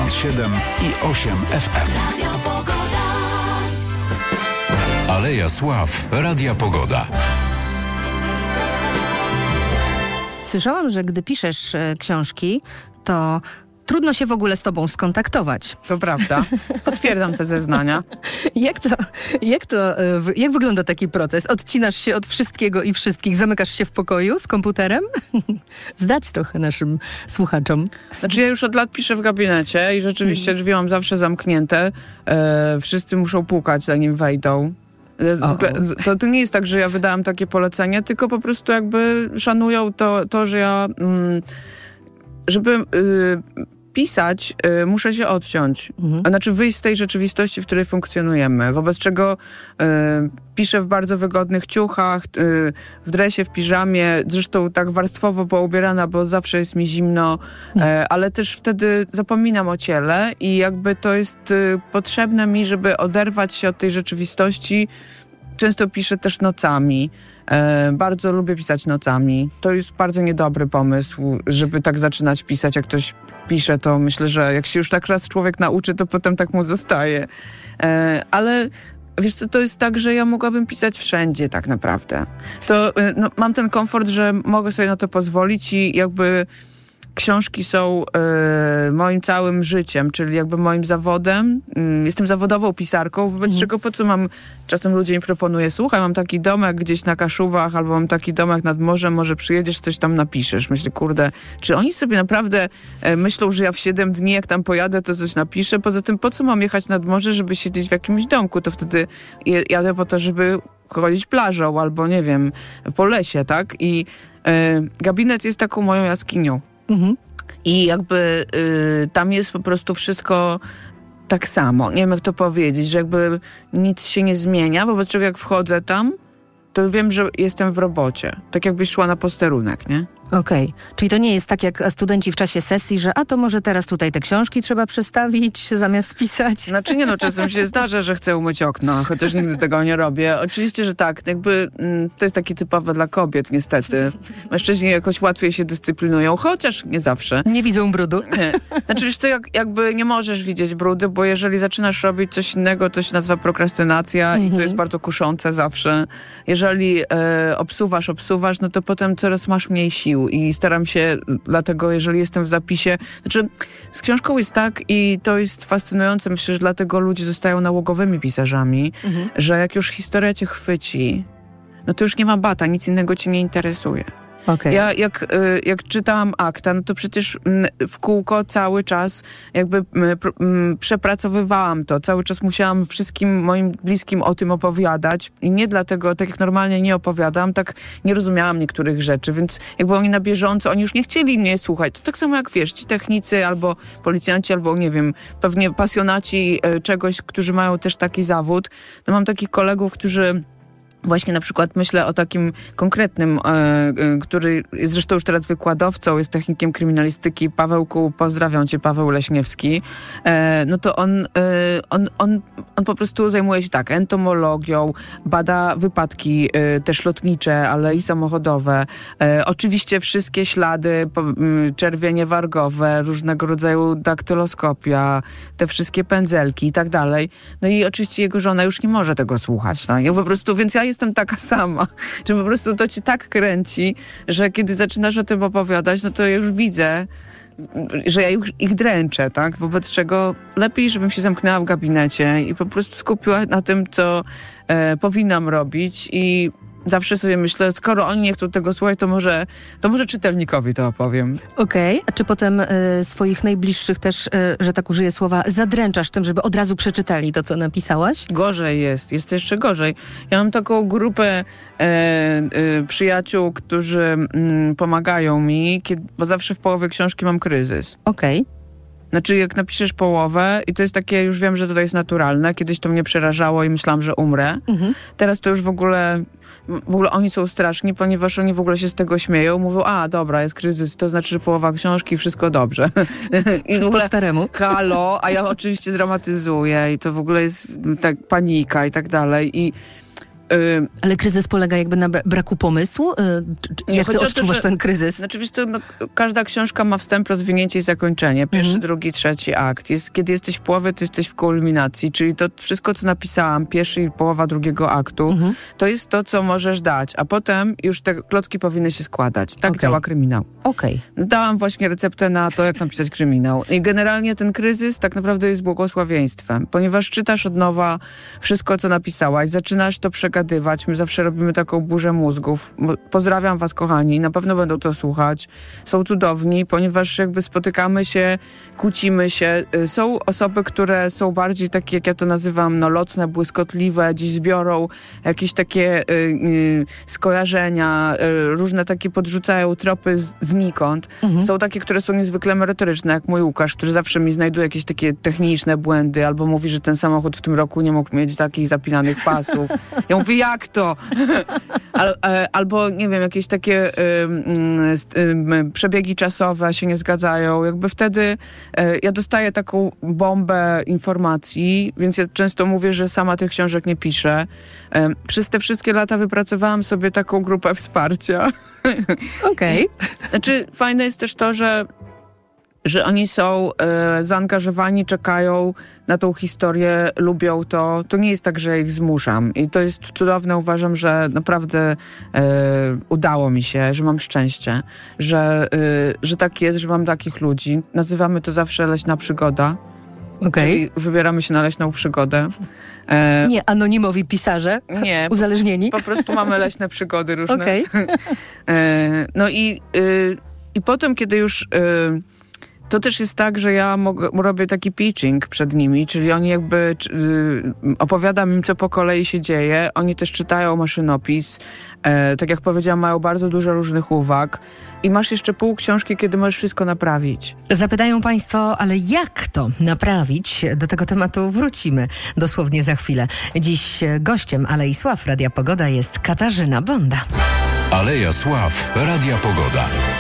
97 i 8 FM. Aleja Sław, Radia Pogoda. Słyszałam, że gdy piszesz książki, to trudno się w ogóle z tobą skontaktować. To prawda. Potwierdzam te zeznania. Jak wygląda taki proces? Odcinasz się od wszystkiego i wszystkich? Zamykasz się w pokoju z komputerem? Zdać trochę naszym słuchaczom. Znaczy ja już od lat piszę w gabinecie i rzeczywiście drzwi mam zawsze zamknięte. Wszyscy muszą pukać, zanim wejdą. To nie jest tak, że ja wydałam takie polecenie, tylko po prostu jakby szanują to że ja... żeby pisać, muszę się odciąć. Znaczy wyjść z tej rzeczywistości, w której funkcjonujemy. Wobec czego piszę w bardzo wygodnych ciuchach, w dresie, w piżamie, zresztą tak warstwowo poubierana, bo zawsze jest mi zimno, ale też wtedy zapominam o ciele i jakby to jest potrzebne mi, żeby oderwać się od tej rzeczywistości. Często piszę też nocami. Bardzo lubię pisać nocami. To jest bardzo niedobry pomysł, żeby tak zaczynać pisać. Jak ktoś pisze, to myślę, że jak się już tak raz człowiek nauczy, to potem tak mu zostaje. Ale wiesz co, to jest tak, że ja mogłabym pisać wszędzie tak naprawdę. To mam ten komfort, że mogę sobie na to pozwolić i jakby książki są moim całym życiem, czyli jakby moim zawodem. Jestem zawodową pisarką, wobec czego po co czasem ludzie mi proponują, słuchaj, mam taki domek gdzieś na Kaszubach, albo mam taki domek nad morzem, może przyjedziesz, coś tam napiszesz. Myślę, kurde, czy oni sobie naprawdę myślą, że ja w 7 dni, jak tam pojadę, to coś napiszę? Poza tym, po co mam jechać nad morze, żeby siedzieć w jakimś domku? To wtedy jadę po to, żeby chodzić plażą, albo nie wiem, po lesie, tak? I gabinet jest taką moją jaskinią. I jakby tam jest po prostu wszystko tak samo. Nie wiem, jak to powiedzieć, że jakby nic się nie zmienia, wobec czego jak wchodzę tam, to wiem, że jestem w robocie. Tak jakbyś szła na posterunek, nie? Okej. Czyli to nie jest tak jak studenci w czasie sesji, że to może teraz tutaj te książki trzeba przestawić zamiast pisać? Znaczy nie, czasem się zdarza, że chcę umyć okno, chociaż nigdy tego nie robię. Oczywiście, że tak. Jakby to jest takie typowe dla kobiet, niestety. Mężczyźni jakoś łatwiej się dyscyplinują, chociaż nie zawsze. Nie widzą brudu. Nie. Znaczy wiesz co, jakby nie możesz widzieć brudy, bo jeżeli zaczynasz robić coś innego, to się nazywa prokrastynacja i to jest bardzo kuszące zawsze. Jeżeli obsuwasz, no to potem coraz masz mniej sił. I staram się, dlatego jeżeli jestem w zapisie, znaczy z książką jest tak i to jest fascynujące, myślę, że dlatego ludzie zostają nałogowymi pisarzami, że jak już historia cię chwyci, no to już nie ma bata, nic innego cię nie interesuje. Okay. Ja jak czytałam akta, no to przecież w kółko cały czas jakby przepracowywałam to. Cały czas musiałam wszystkim moim bliskim o tym opowiadać i nie dlatego, tak jak normalnie nie opowiadam, tak nie rozumiałam niektórych rzeczy, więc jakby oni na bieżąco, oni już nie chcieli mnie słuchać. To tak samo jak wiesz, ci technicy albo policjanci, albo nie wiem, pewnie pasjonaci czegoś, którzy mają też taki zawód. No mam takich kolegów, którzy właśnie na przykład myślę o takim konkretnym, który jest zresztą już teraz wykładowcą, jest technikiem kryminalistyki. Pawełku, pozdrawiam cię, Paweł Leśniewski. No to on po prostu zajmuje się tak, entomologią, bada wypadki też lotnicze, ale i samochodowe. Oczywiście wszystkie ślady, czerwienie wargowe, różnego rodzaju daktyloskopia, te wszystkie pędzelki i tak dalej. No i oczywiście jego żona już nie może tego słuchać. No. Ja po prostu, więc ja jestem taka sama, że po prostu to cię tak kręci, że kiedy zaczynasz o tym opowiadać, no to ja już widzę, że ja ich dręczę, tak? Wobec czego lepiej, żebym się zamknęła w gabinecie i po prostu skupiła na tym, co powinnam robić i zawsze sobie myślę, skoro oni nie chcą tego słuchać, to może czytelnikowi to opowiem. Okej. A czy potem swoich najbliższych też, że tak użyję słowa, zadręczasz tym, żeby od razu przeczytali to, co napisałaś? Gorzej jest jeszcze gorzej. Ja mam taką grupę przyjaciół, którzy pomagają mi, bo zawsze w połowie książki mam kryzys. Okej. Znaczy, jak napiszesz połowę i to jest takie, już wiem, że to jest naturalne. Kiedyś to mnie przerażało i myślałam, że umrę. Teraz to już w ogóle oni są straszni, ponieważ oni w ogóle się z tego śmieją. Mówią, dobra, jest kryzys, to znaczy, że połowa książki, wszystko dobrze. I w ogóle, po staremu. Halo, a ja oczywiście dramatyzuję i to w ogóle jest tak panika i tak dalej. I Ale kryzys polega jakby na braku pomysłu? Jak ty odczuwasz ten kryzys? Znaczy, wiesz co, każda książka ma wstęp, rozwinięcie i zakończenie. Pierwszy, drugi, trzeci akt. Kiedy jesteś w połowie, to jesteś w kulminacji, czyli to wszystko, co napisałam, pierwszy i połowa drugiego aktu, to jest to, co możesz dać, a potem już te klocki powinny się składać. Tak działa kryminał. Dałam właśnie receptę na to, jak napisać kryminał. I generalnie ten kryzys tak naprawdę jest błogosławieństwem, ponieważ czytasz od nowa wszystko, co napisałaś, zaczynasz to przegadywać. My zawsze robimy taką burzę mózgów. Pozdrawiam was, kochani, na pewno będą to słuchać. Są cudowni, ponieważ jakby spotykamy się, kłócimy się. Są osoby, które są bardziej takie, jak ja to nazywam, lotne, błyskotliwe, dziś zbiorą jakieś takie skojarzenia, różne takie podrzucają tropy znikąd. Są takie, które są niezwykle merytoryczne, jak mój Łukasz, który zawsze mi znajduje jakieś takie techniczne błędy, albo mówi, że ten samochód w tym roku nie mógł mieć takich zapinanych pasów. Ja mówię, jak to? Albo, nie wiem, jakieś takie przebiegi czasowe się nie zgadzają. Jakby wtedy ja dostaję taką bombę informacji, więc ja często mówię, że sama tych książek nie piszę. Przez te wszystkie lata wypracowałam sobie taką grupę wsparcia. Znaczy, fajne jest też to, że oni są zaangażowani, czekają na tą historię, lubią to. To nie jest tak, że ich zmuszam. I to jest cudowne. Uważam, że naprawdę udało mi się, że mam szczęście, że tak jest, że mam takich ludzi. Nazywamy to zawsze leśna przygoda. Czyli wybieramy się na leśną przygodę. Nie anonimowi pisarze, nie, uzależnieni. Po prostu mamy leśne przygody różne. No i potem, kiedy już... To też jest tak, że ja robię taki pitching przed nimi, czyli oni jakby opowiadam im, co po kolei się dzieje. Oni też czytają maszynopis. Tak jak powiedziałam, mają bardzo dużo różnych uwag. I masz jeszcze pół książki, kiedy możesz wszystko naprawić. Zapytają państwo, ale jak to naprawić? Do tego tematu wrócimy dosłownie za chwilę. Dziś gościem Alei Sław Radia Pogoda jest Katarzyna Bonda. Aleja Sław Radia Pogoda.